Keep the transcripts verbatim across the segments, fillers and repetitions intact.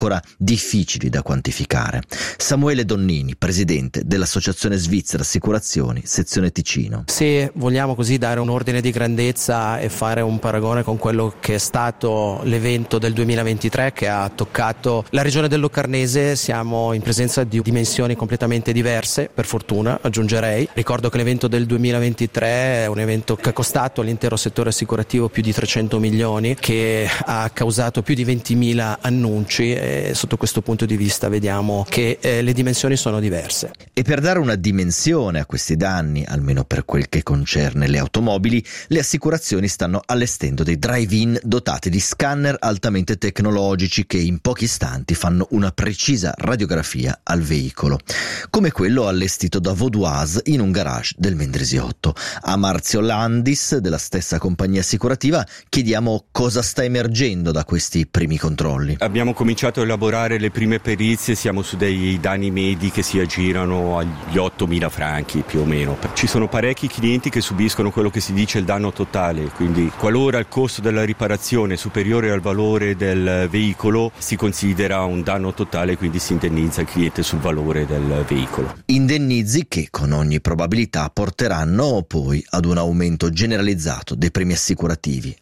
ancora difficili da quantificare. Samuele Donnini, presidente dell'Associazione Svizzera Assicurazioni, sezione Ticino. Se vogliamo così dare un ordine di grandezza e fare un paragone con quello che è stato l'evento del duemilaventitré che ha toccato la regione del Locarnese, siamo in presenza di dimensioni completamente diverse, per fortuna aggiungerei. Ricordo che l'evento del duemilaventitré è un evento che ha costato all'intero settore assicurativo più di trecento milioni, che ha causato più di ventimila annunci, e sotto questo punto di vista vediamo che eh, le dimensioni sono diverse. E per dare una dimensione a questi danni, almeno per quel che concerne le automobili, le assicurazioni stanno allestendo dei drive-in dotati di scanner altamente tecnologici che in pochi istanti fanno una precisa radiografia al veicolo, come quello allestito da Vaudoise in un garage del Mendrisiotto. A Marzio Landis, della stessa compagnia assicurativa, chiediamo cosa sta emergendo da questi primi controlli. Abbiamo cominciato a elaborare le prime perizie, siamo su dei danni medi che si aggirano agli ottomila franchi più o meno. Ci sono parecchi clienti che subiscono quello che si dice il danno totale, quindi qualora il costo della riparazione è superiore al valore del veicolo si considera un danno totale, quindi si indennizza il cliente sul valore del veicolo. Indennizi che con ogni probabilità porteranno poi ad un aumento generalizzato dei premi assicurativi.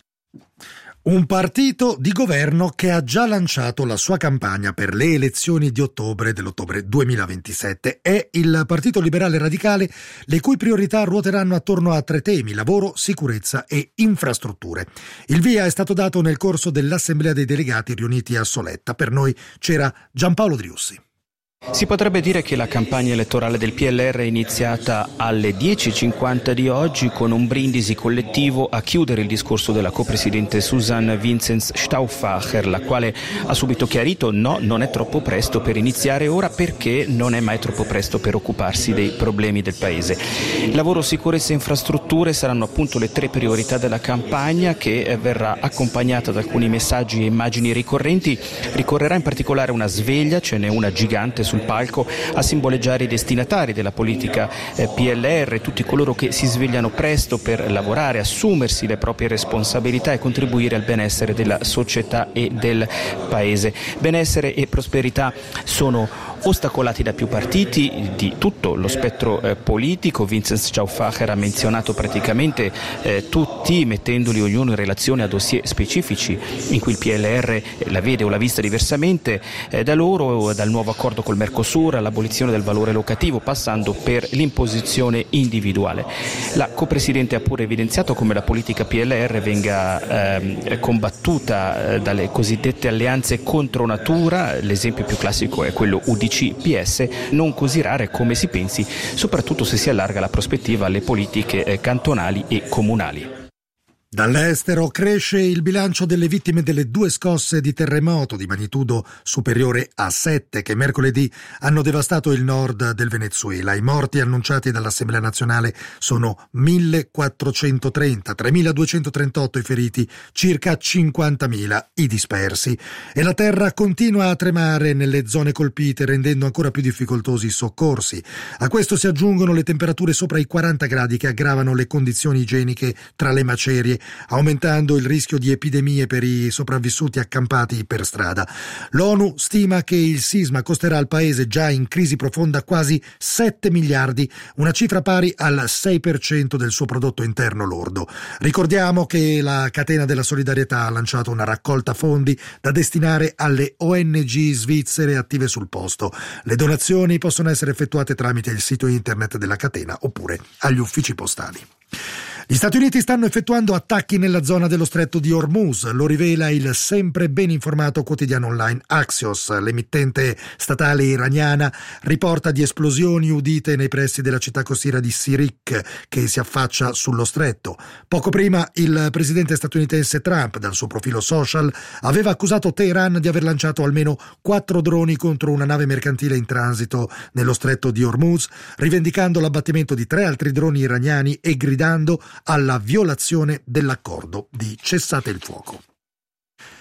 Un partito di governo che ha già lanciato la sua campagna per le elezioni di ottobre dell'ottobre duemilaventisette è il Partito Liberale Radicale, le cui priorità ruoteranno attorno a tre temi: lavoro, sicurezza e infrastrutture. Il via è stato dato nel corso dell'Assemblea dei Delegati riuniti a Soletta. Per noi c'era Giampaolo Driussi. Si potrebbe dire che la campagna elettorale del P L R è iniziata alle dieci e cinquanta di oggi con un brindisi collettivo a chiudere il discorso della copresidente Susanne Vincenz Stauffacher, la quale ha subito chiarito no, non è troppo presto per iniziare ora, perché non è mai troppo presto per occuparsi dei problemi del Paese. Lavoro, sicurezza e infrastrutture saranno appunto le tre priorità della campagna, che verrà accompagnata da alcuni messaggi e immagini ricorrenti. Ricorrerà in particolare una sveglia, ce n'è una gigante sul palco a simboleggiare i destinatari della politica eh, P L R, tutti coloro che si svegliano presto per lavorare, assumersi le proprie responsabilità e contribuire al benessere della società e del Paese. Benessere e prosperità sono ostacolati da più partiti di tutto lo spettro eh, politico. Vincenz Stauffacher ha menzionato praticamente eh, tutti, mettendoli ognuno in relazione a dossier specifici in cui il P L R la vede o la vista diversamente eh, da loro, dal nuovo accordo col Mercosur all'abolizione del valore locativo, passando per l'imposizione individuale. La copresidente ha pure evidenziato come la politica P L R venga eh, combattuta eh, dalle cosiddette alleanze contro natura. L'esempio più classico è quello U D C P S, non così rare come si pensi, soprattutto se si allarga la prospettiva alle politiche eh, cantonali e comunali. Dall'estero cresce il bilancio delle vittime delle due scosse di terremoto di magnitudo superiore a sette che mercoledì hanno devastato il nord del Venezuela. I morti annunciati dall'Assemblea nazionale sono millequattrocentotrenta, tremiladuecentotrentotto i feriti, circa cinquantamila i dispersi. E la terra continua a tremare nelle zone colpite, rendendo ancora più difficoltosi i soccorsi. A questo si aggiungono le temperature sopra i quaranta gradi che aggravano le condizioni igieniche tra le macerie, aumentando il rischio di epidemie per i sopravvissuti accampati per strada. L'ONU stima che il sisma costerà al paese, già in crisi profonda, quasi sette miliardi, una cifra pari al sei per cento del suo prodotto interno lordo. Ricordiamo che la Catena della Solidarietà ha lanciato una raccolta fondi da destinare alle O N G svizzere attive sul posto. Le donazioni possono essere effettuate tramite il sito internet della catena oppure agli uffici postali. Gli Stati Uniti stanno effettuando attacchi nella zona dello stretto di Hormuz, lo rivela il sempre ben informato quotidiano online Axios. L'emittente statale iraniana riporta di esplosioni udite nei pressi della città costiera di Sirik, che si affaccia sullo stretto. Poco prima il presidente statunitense Trump, dal suo profilo social, aveva accusato Teheran di aver lanciato almeno quattro droni contro una nave mercantile in transito nello stretto di Hormuz, rivendicando l'abbattimento di tre altri droni iraniani e gridando alla violazione dell'accordo di cessate il fuoco.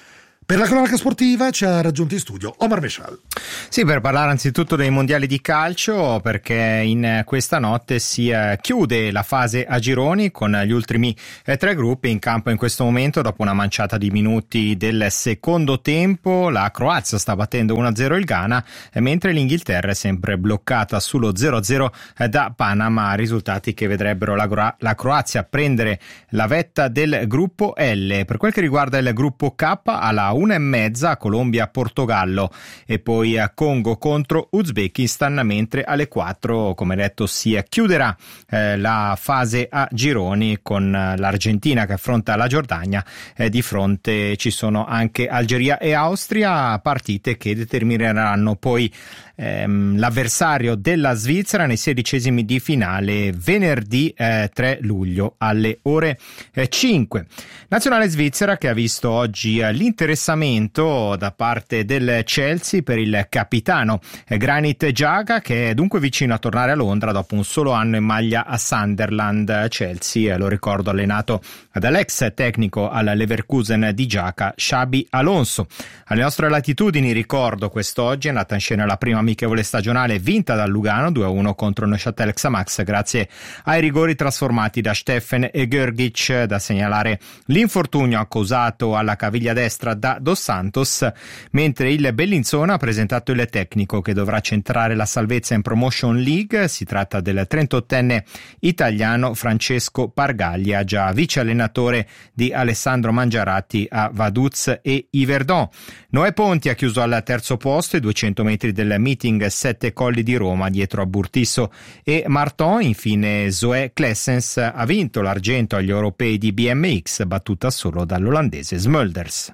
Per la cronaca sportiva ci ha raggiunto in studio Omar Meshal. Sì, per parlare anzitutto dei mondiali di calcio, perché in questa notte si chiude la fase a gironi con gli ultimi tre gruppi in campo in questo momento. Dopo una manciata di minuti del secondo tempo, la Croazia sta battendo uno a zero il Ghana, mentre l'Inghilterra è sempre bloccata sullo zero a zero da Panama, risultati che vedrebbero la, Gro- la Croazia prendere la vetta del gruppo L. Per quel che riguarda il gruppo K, alla una e mezza Colombia-Portogallo e poi Congo contro Uzbekistan, mentre alle quattro, come detto, si chiuderà eh, la fase a gironi con l'Argentina che affronta la Giordania. Eh, di fronte ci sono anche Algeria e Austria, partite che determineranno poi ehm, l'avversario della Svizzera nei sedicesimi di finale venerdì eh, tre luglio alle ore eh, cinque. Nazionale svizzera che ha visto oggi eh, l'interessamento da parte del Chelsea per il capitano eh, Granit Xhaka, che è dunque vicino a tornare a Londra dopo un solo anno in maglia a Sunderland. Chelsea, eh, lo ricordo, allenato dall'ex tecnico al Leverkusen di Xhaka, Xabi Alonso. Alle nostre latitudini, ricordo, quest'oggi è andata in scena la prima amichevole stagionale vinta dal Lugano due a uno contro Neuchâtel Xamax grazie ai rigori trasformati da Steffen e Görgic. Da segnalare l'infortunio causato alla caviglia destra da Dos Santos, mentre il Bellinzona ha presentato il tecnico che dovrà centrare la salvezza in Promotion League. Si tratta del trentottenne italiano Francesco Pargaglia, già vice allenatore di Alessandro Mangiaratti a Vaduz e Yverdon. Noè Ponti ha chiuso al terzo posto i duecento metri del meeting Sette Colli di Roma dietro a Burtisso e Marton. Infine Zoe Klessens ha vinto l'argento agli europei di B M X, battuta solo dall'olandese Smulders.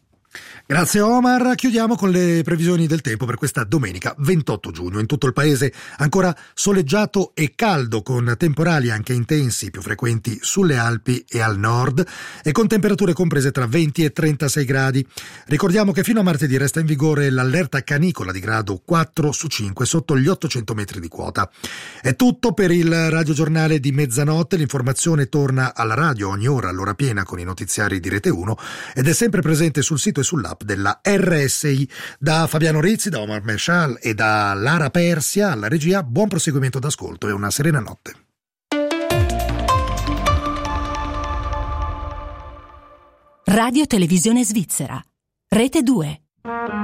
Grazie Omar, chiudiamo con le previsioni del tempo per questa domenica ventotto giugno. In tutto il paese ancora soleggiato e caldo, con temporali anche intensi, più frequenti sulle Alpi e al nord, e con temperature comprese tra venti e trentasei gradi. Ricordiamo che fino a martedì resta in vigore l'allerta canicola di grado quattro su cinque sotto gli ottocento metri di quota. È tutto per il radiogiornale di mezzanotte. L'informazione torna alla radio ogni ora all'ora piena con i notiziari di Rete uno ed è sempre presente sul sito e sull'app della R S I. Da Fabiano Rizzi, da Omar Meshal e da Lara Persia alla regia, buon proseguimento d'ascolto e una serena notte. Radio Televisione Svizzera, Rete due.